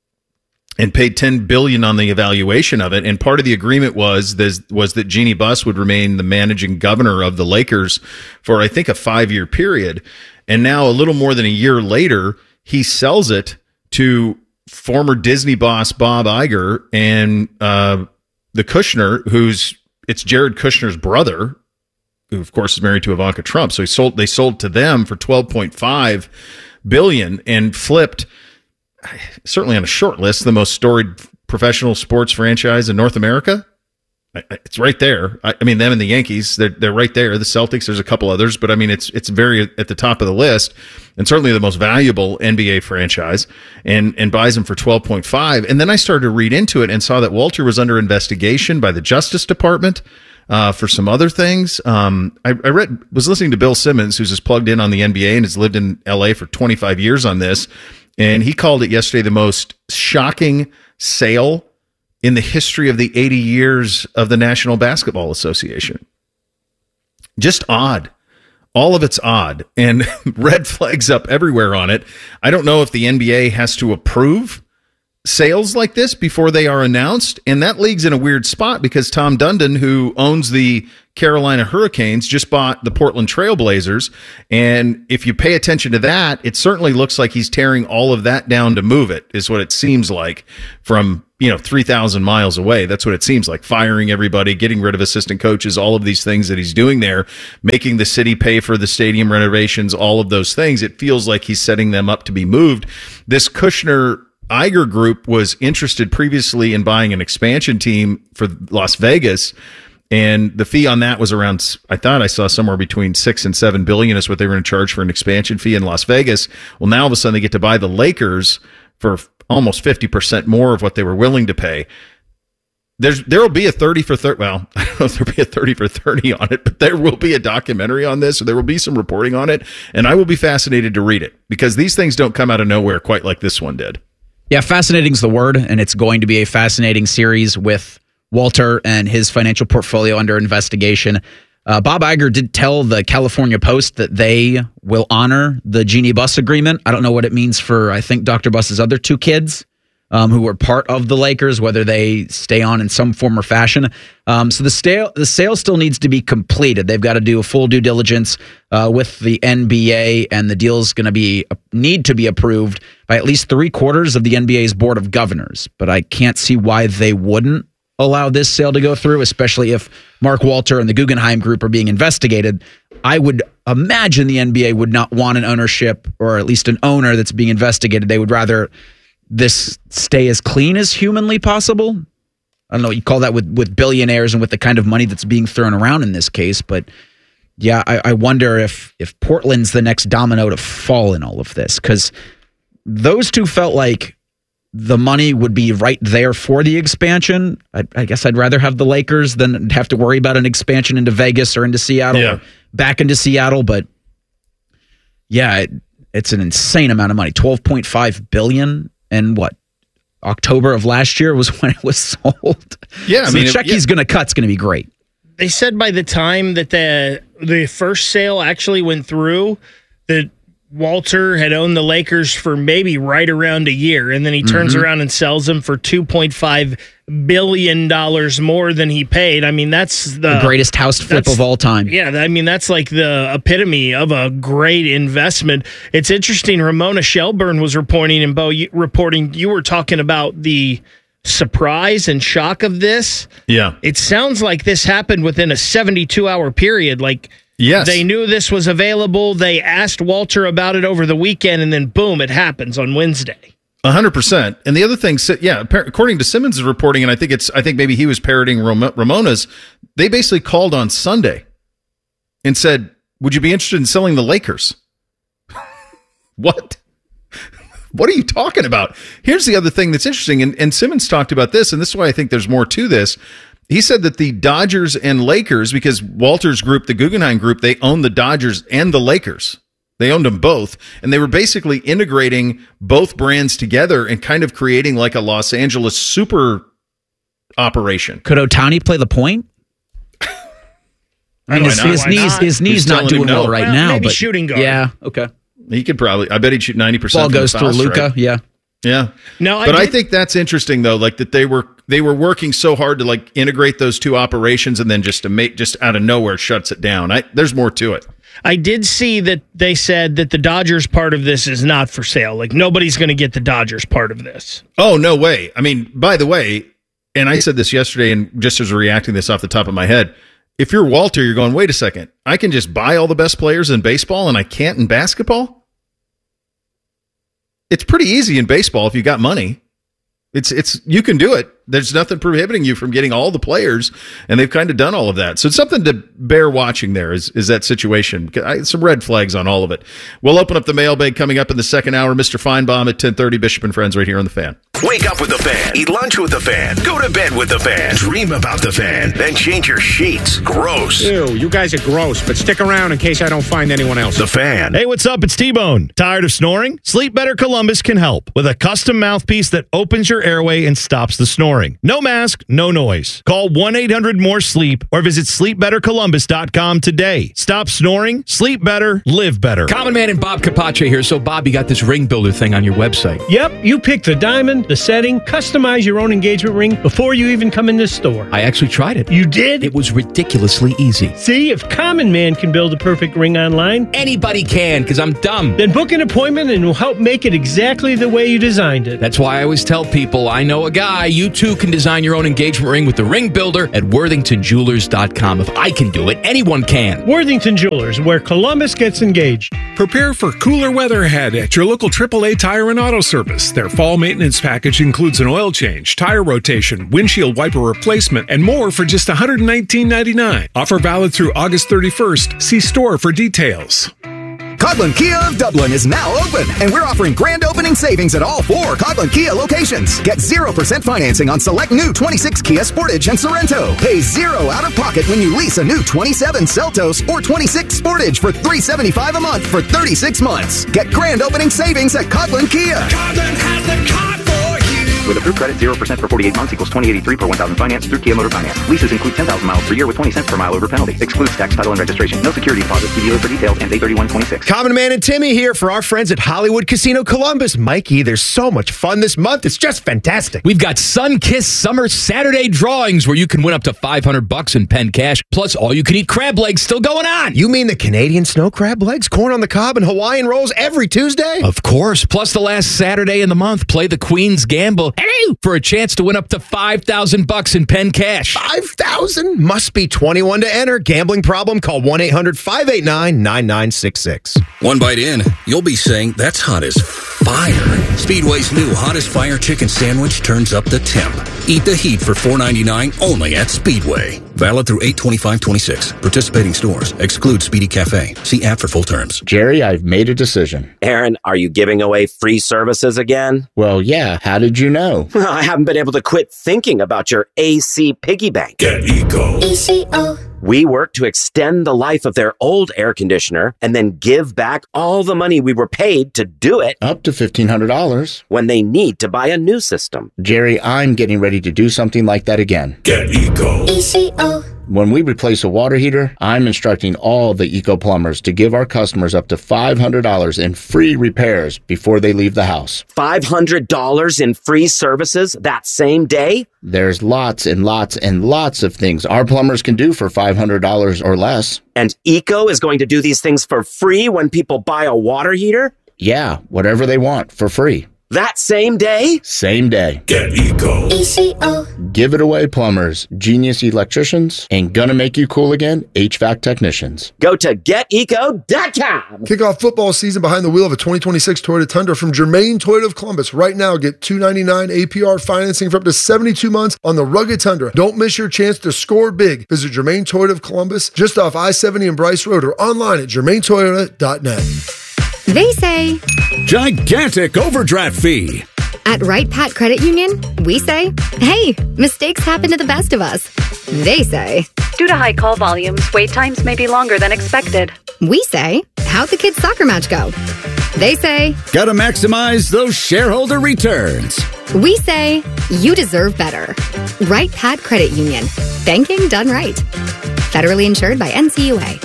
and paid ten billion dollars on the evaluation of it. And part of the agreement was this, was that Jeannie Buss would remain the managing governor of the Lakers for, I think, a five-year period. And now, a little more than a year later, he sells it to former Disney boss Bob Iger and uh, the Kushner, who's it's Jared Kushner's brother, who of course is married to Ivanka Trump. So he sold they sold to them for twelve point five billion dollars and flipped, certainly on a short list, the most storied professional sports franchise in North America. It's right there. I mean, them and the Yankees, they're, they're right there. The Celtics, there's a couple others, but I mean, it's it's very at the top of the list, and certainly the most valuable N B A franchise, and and buys them for twelve point five. And then I started to read into it and saw that Walter was under investigation by the Justice Department uh, for some other things. Um, I, I read was listening to Bill Simmons, who's just plugged in on the N B A and has lived in L A for twenty-five years on this, and he called it yesterday the most shocking sale in the history of the eighty years of the National Basketball Association. Just odd. all of it's odd and red flags up everywhere on it. I don't know if the N B A has to approve sales like this before they are announced. And that league's in a weird spot because Tom Dundon, who owns the Carolina Hurricanes, just bought the Portland Trail Blazers. And if you pay attention to that, it certainly looks like he's tearing all of that down to move it, is what it seems like from, you know, three thousand miles away. That's what it seems like. Firing everybody, getting rid of assistant coaches, all of these things that he's doing there, making the city pay for the stadium renovations, all of those things. It feels like he's setting them up to be moved. This Kushner Iger Group was interested previously in buying an expansion team for Las Vegas, and the fee on that was around, I thought I saw somewhere between six and seven billion is what they were going to charge for an expansion fee in Las Vegas. Well, now all of a sudden they get to buy the Lakers for almost fifty percent more of what they were willing to pay. There's there will be a thirty for thirty. Well, I don't know if there'll be a thirty for thirty on it, but there will be a documentary on this, or there will be some reporting on it, and I will be fascinated to read it because these things don't come out of nowhere quite like this one did. Yeah, fascinating's the word, and it's going to be a fascinating series with Walter and his financial portfolio under investigation. Uh, Bob Iger did tell the California Post that they will honor the Jeannie Buss agreement. I don't know what it means for, I think, Doctor Buss's other two kids um, who were part of the Lakers, whether they stay on in some form or fashion. Um, so the sale, the sale still needs to be completed. They've got to do a full due diligence uh, with the N B A, and the deal's going to be need to be approved by at least three quarters of the N B A's Board of Governors. But I can't see why they wouldn't allow this sale to go through, especially if Mark Walter and the Guggenheim Group are being investigated. I would imagine the N B A would not want an ownership, or at least an owner that's being investigated. They would rather this stay as clean as humanly possible. I don't know what you call that with, with billionaires and with the kind of money that's being thrown around in this case. But yeah, I, I wonder if if Portland's the next domino to fall in all of this, because those two felt like the money would be right there for the expansion. I, I guess I'd rather have the Lakers than have to worry about an expansion into Vegas or into Seattle yeah. or back into Seattle. But yeah, it, it's an insane amount of money. twelve point five billion dollars. And what? October of last year was when it was sold. Yeah, I so mean, the check it, yeah. he's going to cut's going to be great. They said by the time that the the first sale actually went through, that Walter had owned the Lakers for maybe right around a year, and then he turns mm-hmm. around and sells them for two point five billion dollars more than he paid. I mean, that's the, the greatest house flip of all time. Yeah, I mean, that's like the epitome of a great investment. It's interesting. Ramona Shelburne was reporting, and Bo, you, reporting, you were talking about the surprise and shock of this. Yeah. It sounds like this happened within a seventy-two hour period. Like, yes. They knew this was available. They asked Walter about it over the weekend, and then boom, it happens on Wednesday. A hundred percent. And the other thing, yeah, according to Simmons' reporting, and I think it's, I think maybe he was parroting Ramona's, they basically called on Sunday and said, would you be interested in selling the Lakers? What? What are you talking about? Here's the other thing that's interesting, and, and Simmons talked about this, and this is why I think there's more to this. He said that the Dodgers and Lakers, because Walter's group, the Guggenheim Group, they own the Dodgers and the Lakers. They owned them both, and they were basically integrating both brands together and kind of creating like a Los Angeles super operation. Could Ohtani play the point? I mean, his, his knees, not? his knees not doing well right well, now. Maybe but shooting guard. Yeah, okay. He could probably. I bet he'd shoot ninety percent. Ball goes through Luka. Yeah, yeah. No, I but did. I think that's interesting though. Like that they were they were working so hard to like integrate those two operations, and then just to make just out of nowhere shuts it down. I, there's more to it. I did see that they said that the Dodgers part of this is not for sale. Like, nobody's going to get the Dodgers part of this. Oh, no way. I mean, by the way, and I said this yesterday, and just as reacting this off the top of my head, if you're Walter, you're going, wait a second, I can just buy all the best players in baseball and I can't in basketball? It's pretty easy in baseball if you got money. It's it's you can do it. There's nothing prohibiting you from getting all the players, and they've kind of done all of that. So it's something to bear watching there is, is that situation. I, some red flags on all of it. We'll open up the mailbag coming up in the second hour. Mister Feinbaum at ten thirty, Bishop and Friends right here on The Fan. Wake up with The Fan. Eat lunch with The Fan. Go to bed with The Fan. Dream about The Fan. Then change your sheets. Gross. Ew, you guys are gross, but stick around in case I don't find anyone else. The Fan. Hey, what's up? It's T-Bone. Tired of snoring? Sleep Better Columbus can help with a custom mouthpiece that opens your airway and stops the snoring. snoring. No mask, no noise. Call one eight hundred more sleep or visit sleep better columbus dot com today. Stop snoring, sleep better, live better. Common Man and Bob Capace here. So, Bob, you got this ring builder thing on your website. Yep, you pick the diamond, the setting, customize your own engagement ring before you even come in this store. I actually tried it. You did? It was ridiculously easy. See, if Common Man can build a perfect ring online, anybody can, because I'm dumb. Then book an appointment and we'll help make it exactly the way you designed it. That's why I always tell people, I know a guy. You too can design your own engagement ring with the ring builder at worthington jewelers dot com. If I can do it, anyone can. Worthington Jewelers, where Columbus gets engaged. Prepare for cooler weather ahead at your local triple A Tire and Auto Service. Their fall maintenance package includes an oil change, tire rotation, windshield wiper replacement, and more for just one hundred nineteen ninety-nine. Offer valid through August thirty-first. See store for details. Coghlan Kia of Dublin is now open, and we're offering grand opening savings at all four Coghlan Kia locations. Get zero percent financing on select new twenty-six Kia Sportage and Sorento. Pay zero out of pocket when you lease a new twenty-seven Seltos or twenty-six Sportage for three hundred seventy-five dollars a month for thirty-six months. Get grand opening savings at Coghlan Kia. Coghlan has the car for you. With approved credit, zero percent for forty-eight months equals twenty eighty-three per one thousand finance through Kia Motor Finance. Leases include ten thousand miles per year with twenty cents per mile over penalty. Excludes tax, title, and registration. No security deposit. See dealer for details. Ends eight thirty-one twenty-six. Common Man and Timmy here for our friends at Hollywood Casino Columbus. Mikey, there's so much fun this month. It's just fantastic. We've got Sun-Kissed Summer Saturday drawings where you can win up to five hundred bucks in pen cash, plus all you can eat crab legs still going on. You mean the Canadian snow crab legs, corn on the cob, and Hawaiian rolls every Tuesday? Of course. Plus the last Saturday in the month, play the Queen's Gamble for a chance to win up to five thousand bucks in pen cash. five thousand? Must be twenty-one to enter. Gambling problem? Call one eight hundred five eight nine nine nine six six. One bite in, you'll be saying, that's hot as fire. Speedway's new Hottest Fire Chicken Sandwich turns up the temp. Eat the heat for four ninety-nine only at Speedway. Valid through eight twenty-five twenty-six. Participating stores. Exclude Speedy Cafe. See app for full terms. Jerry, I've made a decision. Aaron, are you giving away free services again? Well, yeah. How did you know? I haven't been able to quit thinking about your A C piggy bank. Get Eco. E C O. We work to extend the life of their old air conditioner and then give back all the money we were paid to do it. Up to fifteen hundred dollars. When they need to buy a new system. Jerry, I'm getting ready to do something like that again. Get Eco. E C O. When we replace a water heater, I'm instructing all the Eco plumbers to give our customers up to five hundred dollars in free repairs before they leave the house. five hundred dollars in free services that same day? There's lots and lots and lots of things our plumbers can do for five hundred dollars or less. And Eco is going to do these things for free when people buy a water heater? Yeah, whatever they want for free. That same day? Same day. Get Eco. E C O. Give it away, plumbers, genius electricians, and gonna make you cool again, H V A C technicians. Go to get eco dot com. Kick off football season behind the wheel of a twenty twenty-six Toyota Tundra from Germain Toyota of Columbus. Right now, get two ninety-nine A P R financing for up to seventy-two months on the rugged Tundra. Don't miss your chance to score big. Visit Germain Toyota of Columbus just off I seventy and Bryce Road or online at germain toyota dot net. They say gigantic overdraft fee. At Right Pat Credit Union, we say, hey, mistakes happen to the best of us. They say, due to high call volumes, wait times may be longer than expected. We say, how'd the kids' soccer match go? They say, gotta maximize those shareholder returns. We say, you deserve better. Right Pat Credit Union. Banking done right. Federally insured by N C U A.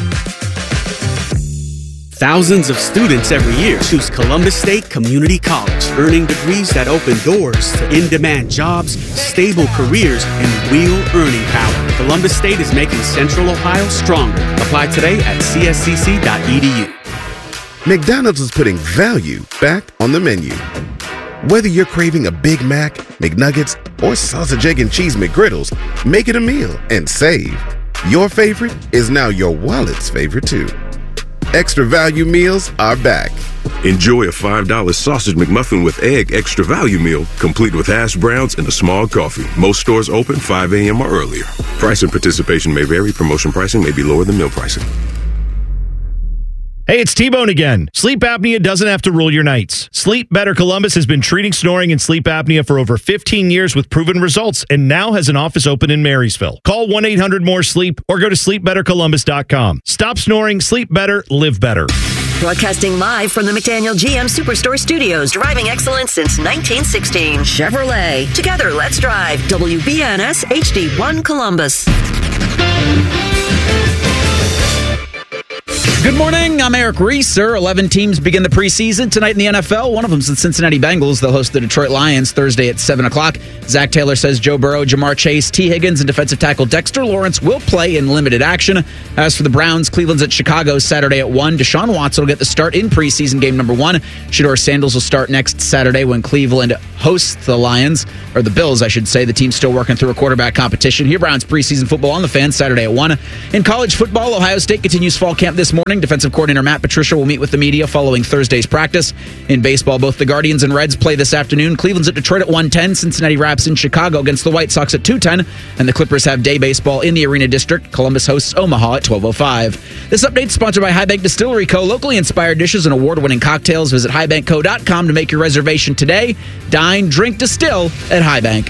Thousands of students every year choose Columbus State Community College, earning degrees that open doors to in-demand jobs, stable careers, and real earning power. Columbus State is making Central Ohio stronger. Apply today at c s c c dot e d u. McDonald's is putting value back on the menu. Whether you're craving a Big Mac, McNuggets, or sausage, egg, and cheese McGriddles, make it a meal and save. Your favorite is now your wallet's favorite too. Extra value meals are back. Enjoy a five dollar sausage McMuffin with egg extra value meal, complete with hash browns and a small coffee. Most stores open five a.m. or earlier. Price and participation may vary. Promotion pricing may be lower than meal pricing. Hey, it's T-Bone again. Sleep apnea doesn't have to rule your nights. Sleep Better Columbus has been treating snoring and sleep apnea for over fifteen years with proven results and now has an office open in Marysville. Call one eight hundred more sleep or go to sleep better columbus dot com. Stop snoring, sleep better, live better. Broadcasting live from the McDaniel G M Superstore Studios. Driving excellence since nineteen sixteen. Chevrolet. Together, let's drive. W B N S H D one Columbus. Good morning. I'm Eric Reeser. eleven teams begin the preseason tonight in the N F L. One of them's the Cincinnati Bengals. They'll host the Detroit Lions Thursday at seven o'clock. Zach Taylor says Joe Burrow, Jamar Chase, T. Higgins, and defensive tackle Dexter Lawrence will play in limited action. As for the Browns, Cleveland's at Chicago Saturday at one. Deshaun Watson will get the start in preseason game number one. Shedeur Sandals will start next Saturday when Cleveland hosts the Lions, or the Bills, I should say. The team's still working through a quarterback competition. Here, Browns preseason football on the Fan Saturday at one. In college football, Ohio State continues fall camp this morning. Defensive coordinator Matt Patricia will meet with the media following Thursday's practice. In baseball, both the Guardians and Reds play this afternoon. Cleveland's at Detroit at one ten. Cincinnati wraps in Chicago against the White Sox at two ten. And the Clippers have day baseball in the Arena District. Columbus hosts Omaha at twelve oh five. This update is sponsored by High Bank Distillery Co. Locally inspired dishes and award-winning cocktails. Visit high bank co dot com to make your reservation today. Dine, drink, distill at High Bank.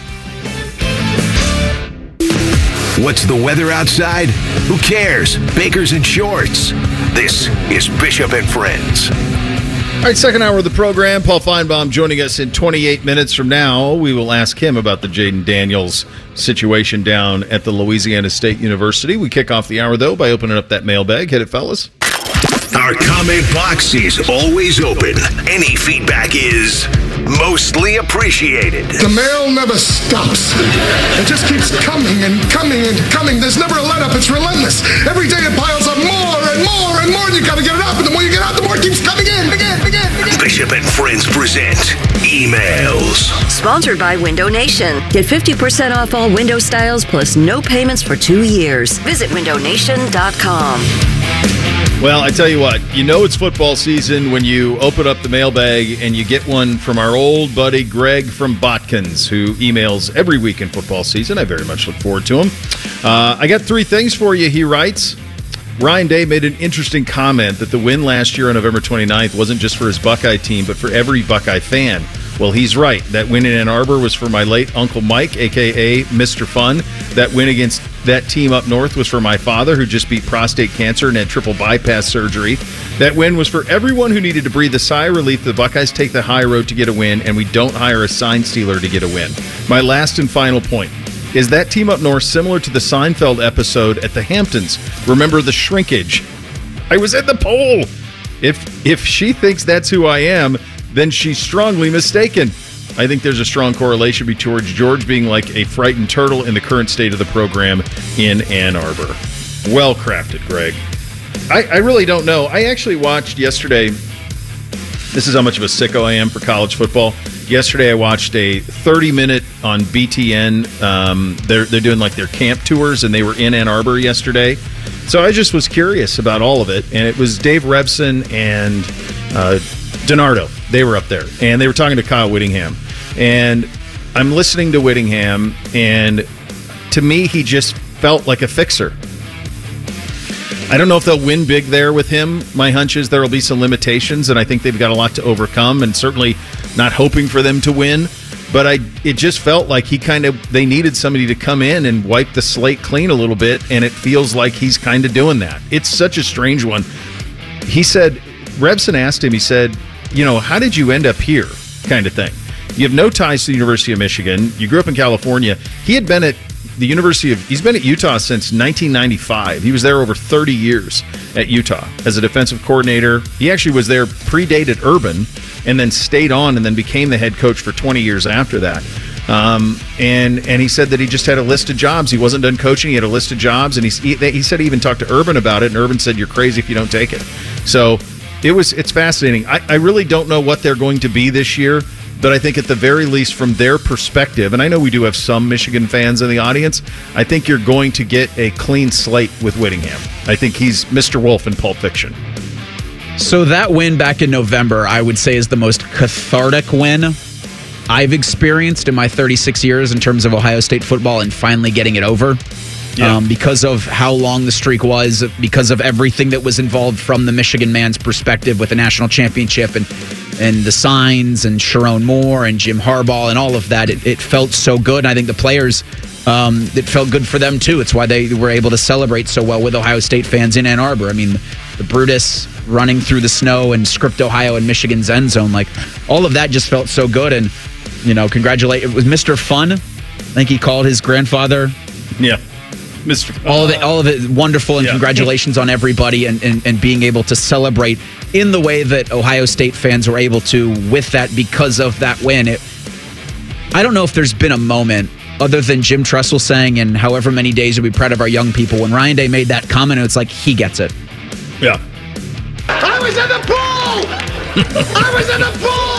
What's the weather outside? Who cares? Baker's in shorts. This is Bishop and Friends. All right, second hour of the program. Paul Feinbaum joining us in twenty-eight minutes from now. We will ask him about the Jaden Daniels situation down at the Louisiana State University. We kick off the hour, though, by opening up that mailbag. Hit it, fellas. Our comment box is always open. Any feedback is mostly appreciated. The mail never stops. It just keeps coming and coming and coming. There's never a let-up. It's relentless. Every day it piles up more and more and more, and you got to get it up. And the more you get out, the more it keeps coming in. Again, again, again. Bishop and Friends present Emails. Sponsored by Window Nation. Get fifty percent off all window styles plus no payments for two years. Visit window nation dot com. Well, I tell you what, you know it's football season when you open up the mailbag and you get one from our old buddy Greg from Botkins, who emails every week in football season. I very much look forward to him. Uh, I got three things for you, he writes. Ryan Day made an interesting comment that the win last year on November twenty-ninth wasn't just for his Buckeye team, but for every Buckeye fan. Well, he's right. That win in Ann Arbor was for my late Uncle Mike, a k a. Mister Fun. That win against that team up north was for my father, who just beat prostate cancer and had triple bypass surgery. That win was for everyone who needed to breathe a sigh of relief. The Buckeyes take the high road to get a win, and we don't hire a sign stealer to get a win. My last and final point. Is that team up north similar to the Seinfeld episode at the Hamptons? Remember the shrinkage? I was at the poll. If if she thinks that's who I am, then she's strongly mistaken. I think there's a strong correlation between George being like a frightened turtle in the current state of the program in Ann Arbor. Well crafted, Greg. I, I really don't know. I actually watched yesterday. This is how much of a sicko I am for college football. Yesterday, I watched a thirty-minute on B T N. Um, they're they're doing like their camp tours, and they were in Ann Arbor yesterday. So I just was curious about all of it, and it was Dave Revson and uh, DiNardo. They were up there, and they were talking to Kyle Whittingham. And I'm listening to Whittingham, and to me, he just felt like a fixer. I don't know if they'll win big there with him. My hunch is there will be some limitations, and I think they've got a lot to overcome, and certainly not hoping for them to win. But I, it just felt like he kind of, they needed somebody to come in and wipe the slate clean a little bit, and it feels like he's kind of doing that. It's such a strange one. He said, Revson asked him, he said, you know, how did you end up here, kind of thing. You have no ties to the University of Michigan. You grew up in California. He had been at the University of, he's been at Utah since nineteen ninety-five. He was there over thirty years at Utah as a defensive coordinator. He actually was there, predated Urban, and then stayed on and then became the head coach for twenty years after that. Um, and and he said that he just had a list of jobs. He wasn't done coaching. He had a list of jobs, and he, he said he even talked to Urban about it, and Urban said, you're crazy if you don't take it. So it was it's fascinating. I, I really don't know what they're going to be this year. But I think at the very least from their perspective, and I know we do have some Michigan fans in the audience, I think you're going to get a clean slate with Whittingham. I think he's Mister Wolf in Pulp Fiction. So that win back in November, I would say, is the most cathartic win I've experienced in my thirty-six years in terms of Ohio State football and finally getting it over. Yeah. Um, because of how long the streak was, because of everything that was involved from the Michigan man's perspective with the national championship and and the signs and Sharon Moore and Jim Harbaugh and all of that. It, it felt so good. And I think the players, um, it felt good for them too. It's why they were able to celebrate so well with Ohio State fans in Ann Arbor. I mean, the Brutus running through the snow and Script, Ohio, and Michigan's end zone. Like, all of that just felt so good. And, you know, congratulate. It was Mister Fun. I think he called his grandfather. Yeah. Mister All of it, all of it wonderful, and Yeah. congratulations on everybody and, and, and being able to celebrate in the way that Ohio State fans were able to with that because of that win. It, I don't know if there's been a moment other than Jim Tressel saying, in however many days you'll be proud of our young people, when Ryan Day made that comment, it's like he gets it. Yeah. I was in the pool! I was in the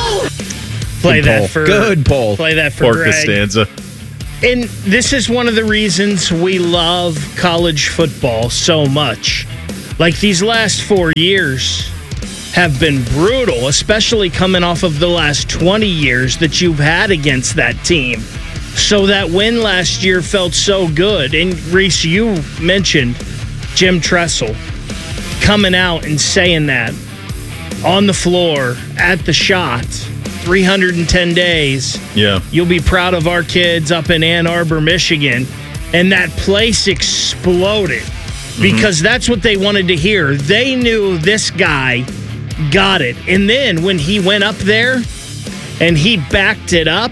pool! Play Good that poll. for Good poll. Play that for Poor Greg. Costanza. And this is one of the reasons we love college football so much. Like, these last four years have been brutal, especially coming off of the last twenty years that you've had against that team. So that win last year felt so good. And Reese, you mentioned Jim Tressel coming out and saying that on the floor at the shot. three hundred ten days. Yeah. You'll be proud of our kids up in Ann Arbor, Michigan. And that place exploded because mm-hmm. that's what they wanted to hear. They knew this guy got it. And then when he went up there and he backed it up,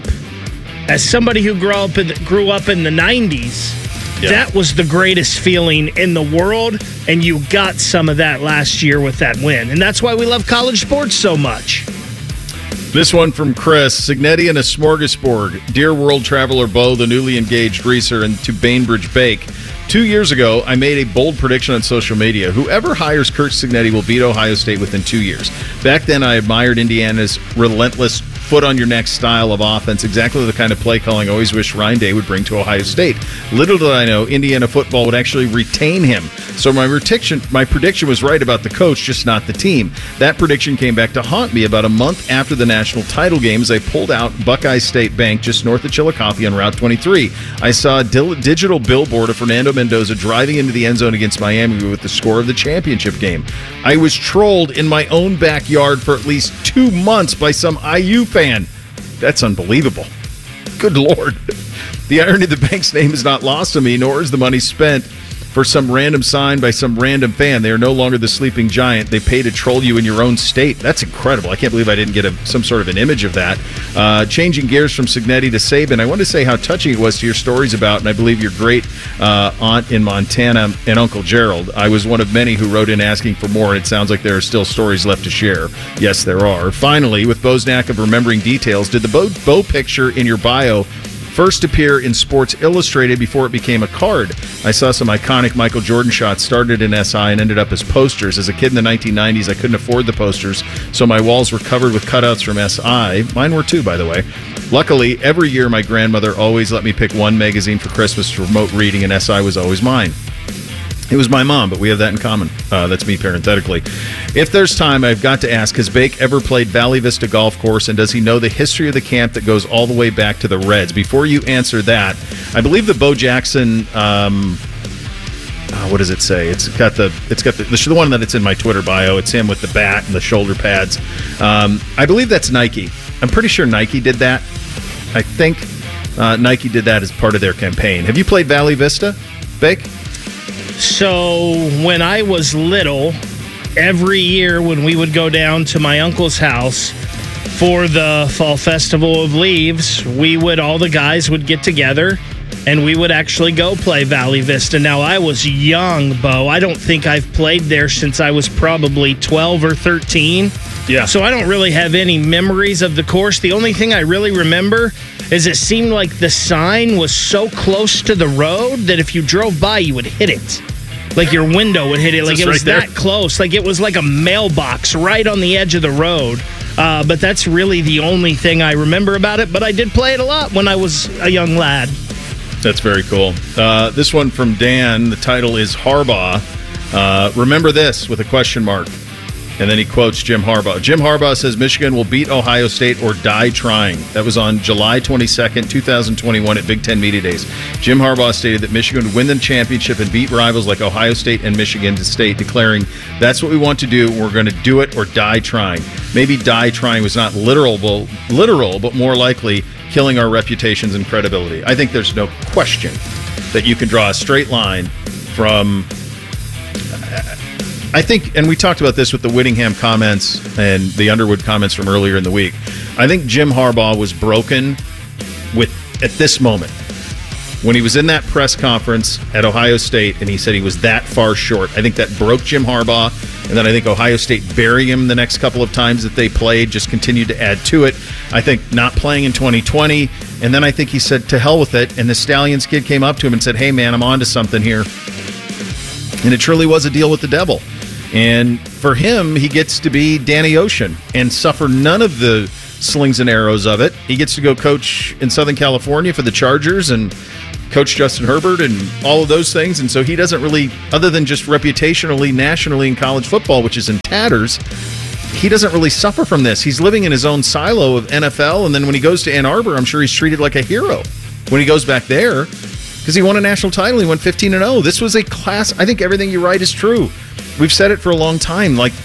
as somebody who grew up in the, grew up in the nineties, yeah. that was the greatest feeling in the world. And you got some of that last year with that win. And that's why we love college sports so much. This one from Chris. Signetti and a smorgasbord. Dear world traveler Bo, the newly engaged Reeser, and to Bainbridge Bake. Two years ago, I made a bold prediction on social media. Whoever hires Kurt Signetti will beat Ohio State within two years. Back then, I admired Indiana's relentless foot-on-your-neck style of offense, exactly the kind of play calling I always wish Ryan Day would bring to Ohio State. Little did I know, Indiana football would actually retain him. So my prediction, my prediction was right about the coach, just not the team. That prediction came back to haunt me about a month after the national title game as I pulled out Buckeye State Bank just north of Chillicothe on Route twenty-three. I saw a dil- digital billboard of Fernando Mendoza driving into the end zone against Miami with the score of the championship game. I was trolled in my own backyard for at least two months by some I U fan. That's unbelievable. Good Lord. The irony of the bank's name is not lost on me, nor is the money spent for some random sign by some random fan. They are no longer the sleeping giant. They pay to troll you in your own state. That's incredible. I can't believe I didn't get a, some sort of an image of that. Uh, changing gears from Signetti to Saban, I want to say how touching it was to your stories about, and I believe your great uh, aunt in Montana and Uncle Gerald. I was one of many who wrote in asking for more, and it sounds like there are still stories left to share. Yes, there are. Finally, with Bo's knack of remembering details, did the Bo, Bo picture in your bio first appear in Sports Illustrated before it became a card? I saw some iconic Michael Jordan shots, started in S I and ended up as posters. As a kid in the nineteen nineties, I couldn't afford the posters, so my walls were covered with cutouts from S I. Mine were too, by the way. Luckily, every year my grandmother always let me pick one magazine for Christmas for remote reading, and S I was always mine. It was my mom, but we have that in common. Uh, that's me parenthetically. If there's time, I've got to ask, has Bake ever played Valley Vista Golf Course, and does he know the history of the camp that goes all the way back to the Reds? Before you answer that, I believe the Bo Jackson, um, uh, what does it say? It's got the it's got the, the one that it's in my Twitter bio. It's him with the bat and the shoulder pads. Um, I believe that's Nike. I'm pretty sure Nike did that. I think uh, Nike did that as part of their campaign. Have you played Valley Vista, Bake? So when I was little, every year when we would go down to my uncle's house for the Fall Festival of Leaves, we would, all the guys would get together and we would actually go play Valley Vista. Now, I was young, Bo. I don't think I've played there since I was probably twelve or thirteen. Yeah. So I don't really have any memories of the course. The only thing I really remember is it seemed like the sign was so close to the road that if you drove by, you would hit it. Like your window would hit it. Like it was right that close. Like it was like a mailbox right on the edge of the road. Uh, but that's really the only thing I remember about it. But I did play it a lot when I was a young lad. That's very cool. Uh, this one from Dan. The title is Harbaugh. Uh, remember this with a question mark. And then he quotes Jim Harbaugh. Jim Harbaugh says Michigan will beat Ohio State or die trying. That was on July twenty-second, twenty twenty-one at Big Ten Media Days. Jim Harbaugh stated that Michigan would win the championship and beat rivals like Ohio State and Michigan State, declaring, that's what we want to do. We're going to do it or die trying. Maybe die trying was not literal, literal, but more likely killing our reputations and credibility. I think there's no question that you can draw a straight line from I think, and we talked about this with the Whittingham comments and the Underwood comments from earlier in the week. I think Jim Harbaugh was broken with at this moment when he was in that press conference at Ohio State and he said he was that far short. I think that broke Jim Harbaugh, and then I think Ohio State burying him the next couple of times that they played, just continued to add to it. I think not playing in twenty twenty, and then I think he said, to hell with it, and the Stallions kid came up to him and said, hey, man, I'm on to something here. And it truly was a deal with the devil. And for him, he gets to be Danny Ocean and suffer none of the slings and arrows of it. He gets to go coach in Southern California for the Chargers and coach Justin Herbert and all of those things. And so he doesn't really, other than just reputationally, nationally in college football, which is in tatters, he doesn't really suffer from this. He's living in his own silo of N F L. And then when he goes to Ann Arbor, I'm sure he's treated like a hero when he goes back there because he won a national title. He went fifteen and oh. This was a class. I think everything you write is true. We've said it for a long time. Like,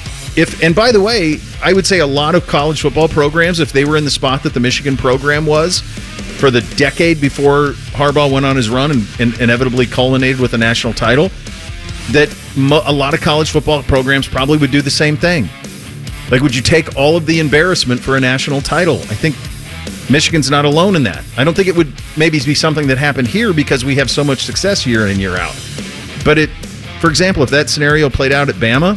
if, and by the way, I would say a lot of college football programs, if they were in the spot that the Michigan program was for the decade before Harbaugh went on his run and, and inevitably culminated with a national title, that mo- a lot of college football programs probably would do the same thing. Like, would you take all of the embarrassment for a national title? I think Michigan's not alone in that. I don't think it would maybe be something that happened here because we have so much success year in and year out. But it, for example, if that scenario played out at Bama,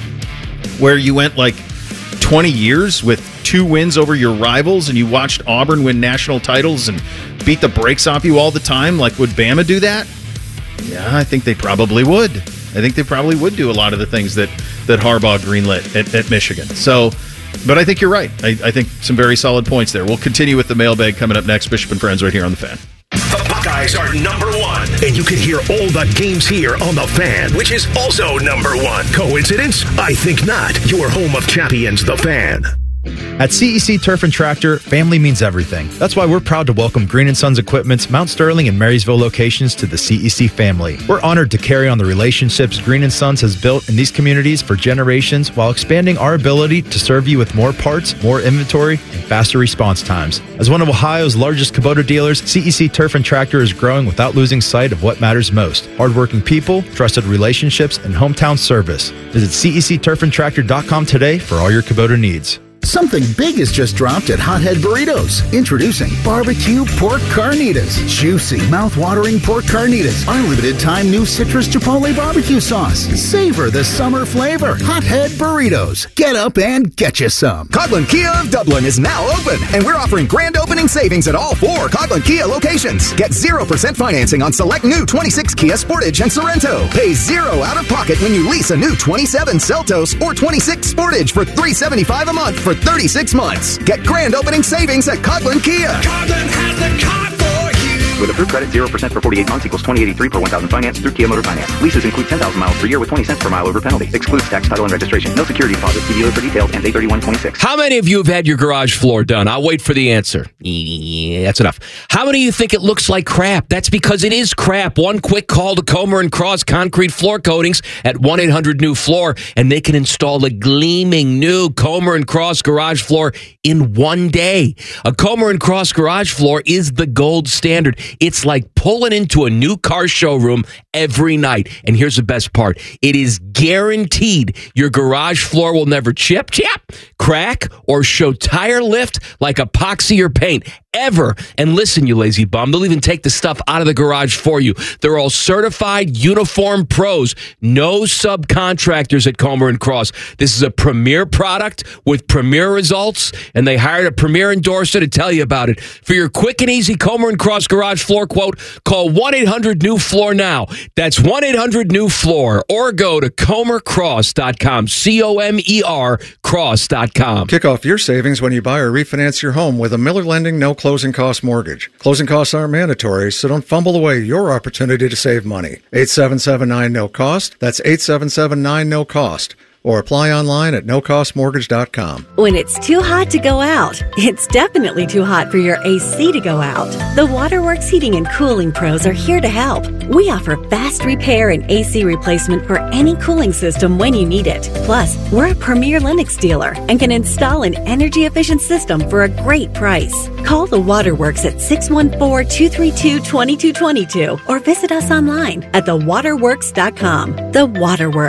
where you went like twenty years with two wins over your rivals and you watched Auburn win national titles and beat the brakes off you all the time, like, would Bama do that? Yeah, I think they probably would. I think they probably would do a lot of the things that, that Harbaugh greenlit at, at Michigan. So, but I think you're right. I, I think some very solid points there. We'll continue with the mailbag coming up next. Bishop and Friends right here on The Fan. The Buckeyes are number one, and you can hear all the games here on The Fan, which is also number one. Coincidence? I think not. Your home of champions, The Fan. At C E C Turf and Tractor, family means everything. That's why we're proud to welcome Green and Sons Equipment's Mount Sterling and Marysville locations to the C E C family. We're honored to carry on the relationships Green and Sons has built in these communities for generations while expanding our ability to serve you with more parts, more inventory, and faster response times. As one of Ohio's largest Kubota dealers, C E C Turf and Tractor is growing without losing sight of what matters most: hardworking people, trusted relationships, and hometown service. Visit C E C turf and tractor dot com today for all your Kubota needs. Something big has just dropped at Hothead Burritos. Introducing barbecue pork carnitas. Juicy, mouth-watering pork carnitas. Our limited-time new citrus chipotle barbecue sauce. Savor the summer flavor. Hothead Burritos. Get up and get you some. Coghlan Kia of Dublin is now open, and we're offering grand opening savings at all four Coghlan Kia locations. Get zero percent financing on select new twenty-six Kia Sportage and Sorento. Pay zero out of pocket when you lease a new twenty-seven Seltos or twenty-six Sportage for three hundred seventy-five dollars a month for thirty-six months. Get grand opening savings at Coghlan Kia. Coghlan has the car for you. With approved credit, zero percent for forty-eight months equals twenty eighty-three per one thousand finance through Kia Motor Finance. Leases include ten thousand miles per year with twenty cents per mile over penalty. Excludes tax, title, and registration. No security deposit. See dealer for details. Ends eight thirty-one twenty-six. How many of you have had your garage floor done? I'll wait for the answer. Yeah, that's enough. How many of you think it looks like crap? That's because it is crap. One quick call to Comer and Cross Concrete Floor Coatings at one eight hundred new floor, and they can install a gleaming new Comer and Cross garage floor in one day. A Comer and Cross garage floor is the gold standard. It's like pulling into a new car showroom every night. And here's the best part. It is guaranteed your garage floor will never chip, chip, crack, or show tire lift like epoxy or paint. Ever. And listen, you lazy bum, they'll even take the stuff out of the garage for you. They're all certified uniform pros. No subcontractors at Comer and Cross. This is a premier product with premier results, and they hired a premier endorser to tell you about it. For your quick and easy Comer and Cross garage floor quote, call one eight hundred new floor now. That's one eight hundred new floor, or go to comer cross dot com. C O M E R cross dot com. Kick off your savings when you buy or refinance your home with a Miller Lending no closing cost mortgage. Closing costs aren't mandatory, so don't fumble away your opportunity to save money. eight seven seven nine no cost. That's eight seven seven nine no cost. Or apply online at no cost mortgage dot com. When it's too hot to go out, it's definitely too hot for your A C to go out. The Waterworks Heating and Cooling Pros are here to help. We offer fast repair and A C replacement for any cooling system when you need it. Plus, we're a premier Lennox dealer and can install an energy-efficient system for a great price. Call the Waterworks at six one four, two three two, two two two two or visit us online at the waterworks dot com. The Waterworks,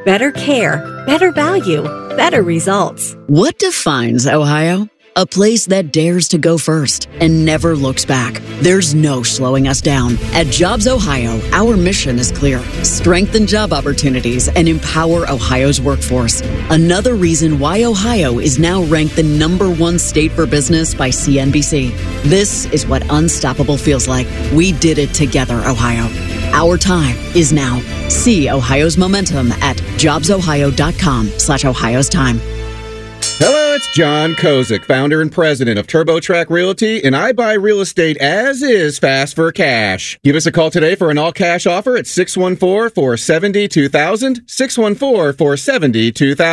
Better care, better value, better results. What defines Ohio? A place that dares to go first and never looks back. There's no slowing us down. At Jobs Ohio, our mission is clear. Strengthen job opportunities and empower Ohio's workforce. Another reason why Ohio is now ranked the number one state for business by C N B C. This is what unstoppable feels like. We did it together, Ohio. Our time is now. See Ohio's momentum at jobsohio.com slash Ohio's time. Hello, it's John Kozik, founder and president of TurboTrack Realty, and I buy real estate as is fast for cash. Give us a call today for an all-cash offer at six one four, four seven zero, two thousand, six one four, four seven zero, two thousand.